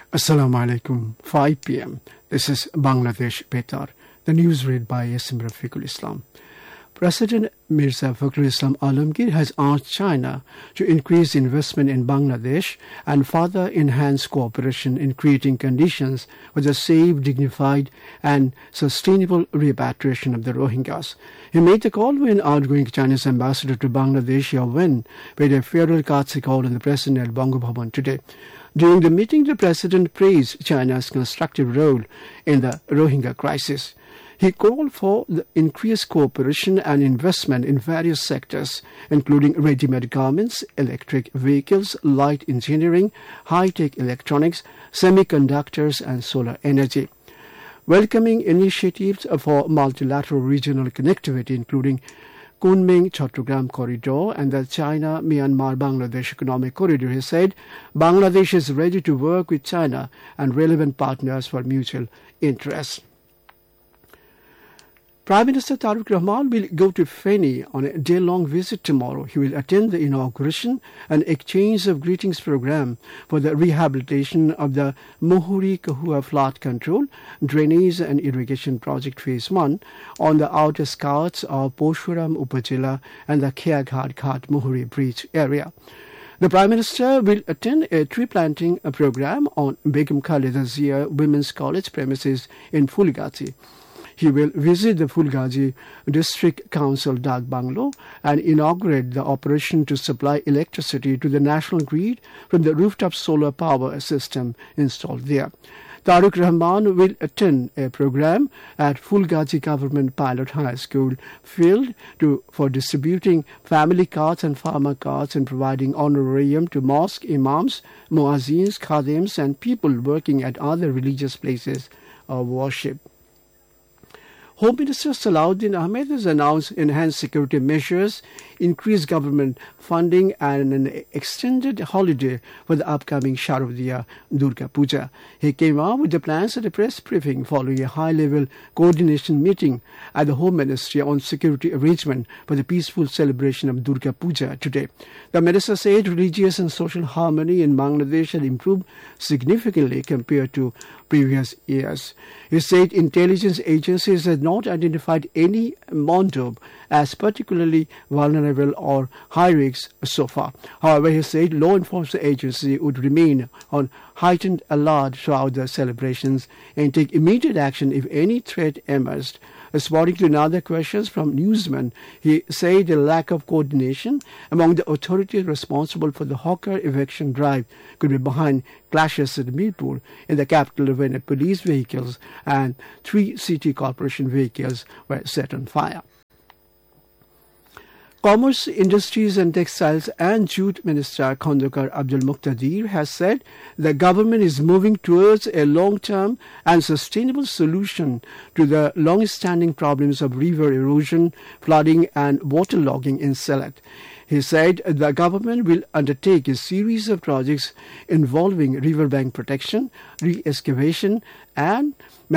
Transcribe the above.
Assalamu alaikum, 5 p.m. This is Bangladesh Betar. The news read by Yasim Rafiqul Islam. President Mirza Fakhrul Islam Alamgir has asked China to increase investment in Bangladesh and further enhance cooperation in creating conditions for the safe, dignified and sustainable repatriation of the Rohingyas. He made the call when outgoing Chinese ambassador to Bangladesh, Yao Wen, paid a farewell courtesy call on the president at Bangko Bhavan today. During the meeting, the president praised China's constructive role in the Rohingya crisis. He called for the increased cooperation and investment in various sectors, including ready-made garments, electric vehicles, light engineering, high-tech electronics, semiconductors, and solar energy. Welcoming initiatives for multilateral regional connectivity, including Kunming-Chattogram Corridor and the China-Myanmar-Bangladesh Economic Corridor, he said Bangladesh is ready to work with China and relevant partners for mutual interests. Prime Minister Tariq Rahman will go to Feni on a day-long visit tomorrow. He will attend the inauguration and exchange of greetings program for the rehabilitation of the Muhuri-Kahua flood control, drainage and irrigation project phase 1 on the outer skirts of Poshuram Upazila and the Kheaghat Ghat Muhuri Bridge area. The Prime Minister will attend a tree planting program on Begum Khaleda Zia Women's College premises in Fulgazi. He will visit the Fulgazi District Council Dak Banglo and inaugurate the operation to supply electricity to the national grid from the rooftop solar power system installed there. Tariq Rahman will attend a program at Fulgazi Government Pilot High School field for distributing family cards and farmer cards and providing honorarium to mosque imams, muazzins, khadims and people working at other religious places of worship. Home Minister Salahuddin Ahmed has announced enhanced security measures, increased government funding and an extended holiday for the upcoming Sharodiya Durga Puja. He came out with the plans at a press briefing following a high-level coordination meeting at the Home Ministry on security arrangement for the peaceful celebration of Durga Puja today. The minister said religious and social harmony in Bangladesh had improved significantly compared to previous years. He said intelligence agencies had not identified any mandab as particularly vulnerable or high risk so far. However, he said law enforcement agency would remain on heightened alert throughout the celebrations and take immediate action if any threat emerged. Responding to another questions from newsmen, he said the lack of coordination among the authorities responsible for the hawker eviction drive could be behind clashes at Mirpur in the capital when police vehicles and 3 city corporation vehicles were set on fire. Commerce, Industries and Textiles and Jute Minister Khandokar Abdul Muqtadir has said the government is moving towards a long-term and sustainable solution to the long-standing problems of river erosion, flooding and waterlogging in Sylhet. He said the government will undertake a series of projects involving riverbank protection, re-excavation and